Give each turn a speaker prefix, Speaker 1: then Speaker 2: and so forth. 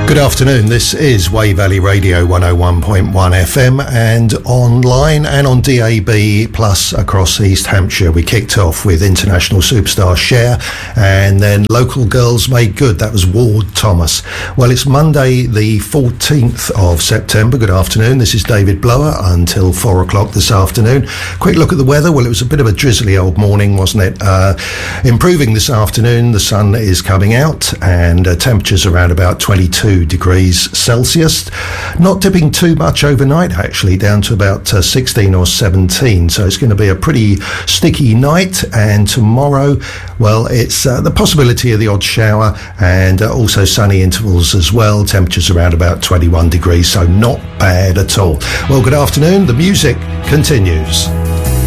Speaker 1: Good afternoon, this is Way Valley Radio 101.1 FM and online and on DAB plus across East Hampshire. We kicked off with international superstar Cher and then Local Girls Made Good. That was Ward Thomas. Well, it's Monday the 14th of September. Good afternoon, this is David Blower until 4 o'clock this afternoon. Quick look at the weather. Well, it was a bit of a drizzly old morning, wasn't it? Improving this afternoon, the sun is coming out and temperatures around about 22 degrees Celsius, not dipping too much overnight actually, down to about 16 or 17, so it's going to be a pretty sticky night. And tomorrow, well, it's the possibility of the odd shower and also sunny intervals as well. Temperatures around about 21 degrees, so not bad at all. Well, good afternoon, the music continues.